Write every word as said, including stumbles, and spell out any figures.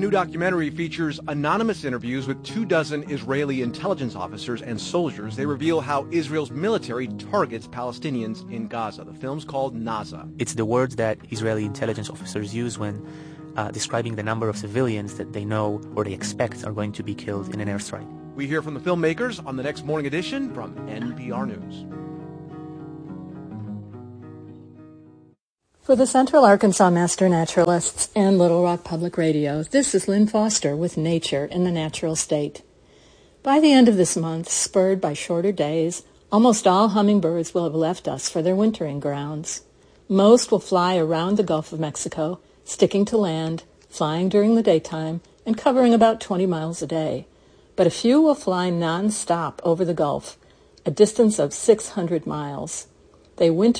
new documentary features anonymous interviews with two dozen Israeli intelligence officers and soldiers. They reveal how Israel's military targets Palestinians in Gaza. The film's called Naza. It's the words that Israeli intelligence officers use when uh, describing the number of civilians that they know or they expect are going to be killed in an airstrike. We hear from the filmmakers on the next Morning Edition from N P R News. For the Central Arkansas Master Naturalists and Little Rock Public Radio, this is Lynn Foster with Nature in the Natural State. By the end of this month, spurred by shorter days, almost all hummingbirds will have left us for their wintering grounds. Most will fly around the Gulf of Mexico, sticking to land, flying during the daytime, and covering about twenty miles a day. But a few will fly non-stop over the Gulf, a distance of six hundred miles. They winter